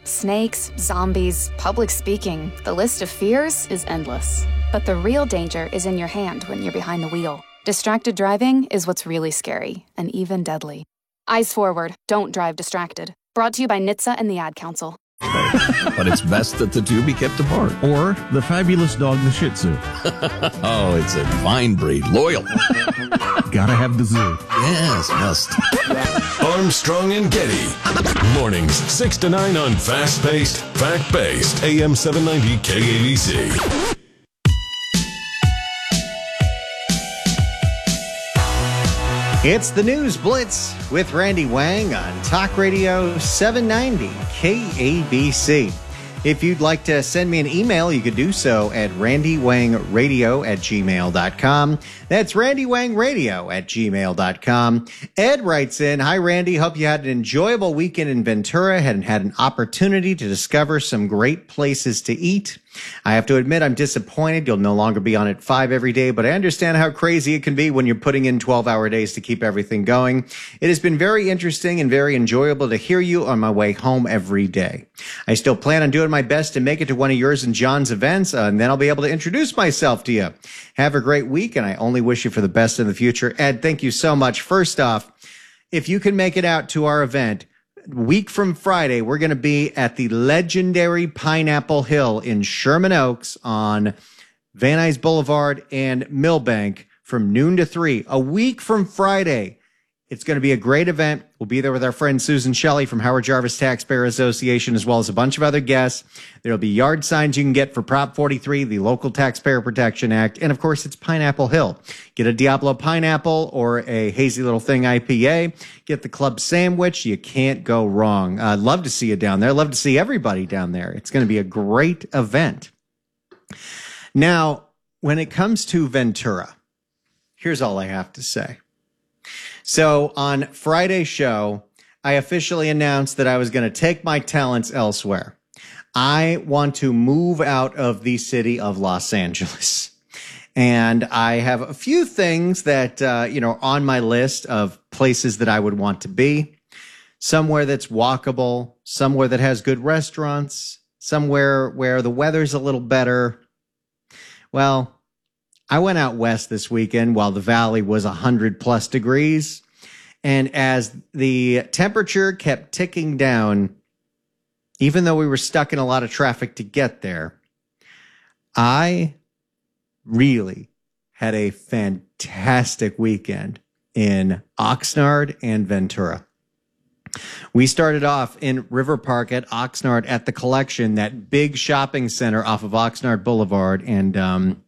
Snakes, zombies, public speaking. The list of fears is endless. But the real danger is in your hand when you're behind the wheel. Distracted driving is what's really scary and even deadly. Eyes forward, don't drive distracted. Brought to you by NHTSA and the Ad Council. But it's best that the two be kept apart. Or the fabulous dog, the Shih Tzu. Oh, it's a fine breed. Loyal. Gotta have the zoo. Yes, must. Armstrong and Getty. Mornings 6 to 9 on fast-paced, fact-based AM 790 KABC. It's the News Blitz with Randy Wang on Talk Radio 790 KABC. If you'd like to send me an email, you could do so at randywangradio@gmail.com. That's randywangradio@gmail.com. Ed writes in, "Hi, Randy. Hope you had an enjoyable weekend in Ventura and had an opportunity to discover some great places to eat. I have to admit I'm disappointed you'll no longer be on at 5 every day, but I understand how crazy it can be when you're putting in 12-hour days to keep everything going. It has been very interesting and very enjoyable to hear you on my way home every day. I still plan on doing my best to make it to one of yours and John's events, and then I'll be able to introduce myself to you. Have a great week, and I only wish you for the best in the future." Ed, thank you so much. First off, if you can make it out to our event, week from Friday, we're going to be at the legendary Pineapple Hill in Sherman Oaks on Van Nuys Boulevard and Millbank from noon to 3. A week from Friday. It's going to be a great event. We'll be there with our friend Susan Shelley from Howard Jarvis Taxpayer Association, as well as a bunch of other guests. There'll be yard signs you can get for Prop 43, the Local Taxpayer Protection Act. And of course, it's Pineapple Hill. Get a Diablo Pineapple or a Hazy Little Thing IPA. Get the club sandwich. You can't go wrong. I'd love to see you down there. I'd love to see everybody down there. It's going to be a great event. Now, when it comes to Ventura, here's all I have to say. So on Friday's show, I officially announced that I was going to take my talents elsewhere. I want to move out of the city of Los Angeles. And I have a few things that, on my list of places that I would want to be. Somewhere that's walkable, somewhere that has good restaurants, somewhere where the weather's a little better. Well, I went out west this weekend while the valley was 100+ degrees. And as the temperature kept ticking down, even though we were stuck in a lot of traffic to get there, I really had a fantastic weekend in Oxnard and Ventura. We started off in River Park at Oxnard at the Collection, that big shopping center off of Oxnard Boulevard. And,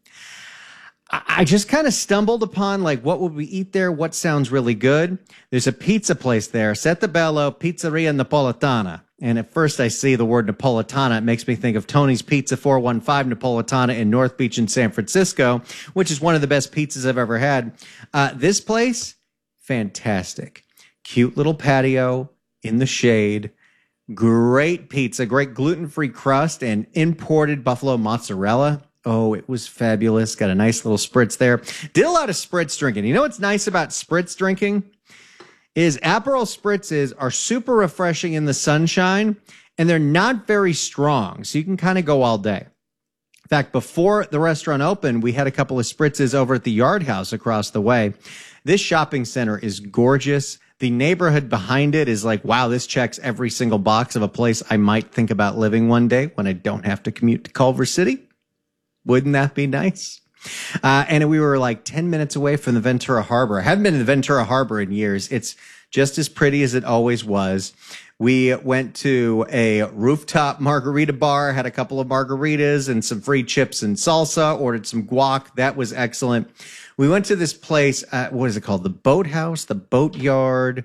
I just kind of stumbled upon, what would we eat there? What sounds really good? There's a pizza place there, Sette Bello Pizzeria Napolitana. And at first I see the word Napolitana. It makes me think of Tony's Pizza 415 Napolitana in North Beach in San Francisco, which is one of the best pizzas I've ever had. This place, fantastic. Cute little patio in the shade. Great pizza, great gluten-free crust, and imported buffalo mozzarella. Oh, it was fabulous. Got a nice little spritz there. Did a lot of spritz drinking. You know what's nice about spritz drinking? Is Aperol spritzes are super refreshing in the sunshine, and they're not very strong, so you can kind of go all day. In fact, before the restaurant opened, we had a couple of spritzes over at the Yard House across the way. This shopping center is gorgeous. The neighborhood behind it is like, wow, this checks every single box of a place I might think about living one day when I don't have to commute to Culver City. Wouldn't that be nice? And we were like 10 minutes away from the Ventura Harbor. I haven't been to the Ventura Harbor in years. It's just as pretty as it always was. We went to a rooftop margarita bar, had a couple of margaritas and some free chips and salsa, ordered some guac. That was excellent. We went to this place, what is it called? The Boathouse, the Boatyard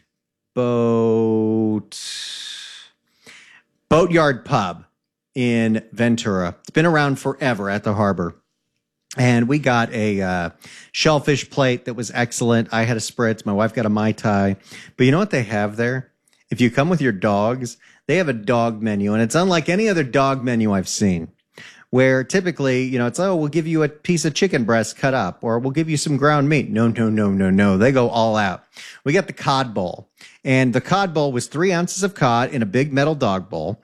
Pub in Ventura. It's been around forever at the harbor. And we got a shellfish plate that was excellent. I had a spritz. My wife got a Mai Tai. But you know what they have there? If you come with your dogs, they have a dog menu. And it's unlike any other dog menu I've seen, where typically, it's, we'll give you a piece of chicken breast cut up, or we'll give you some ground meat. No. They go all out. We got the cod bowl. And the cod bowl was 3 ounces of cod in a big metal dog bowl.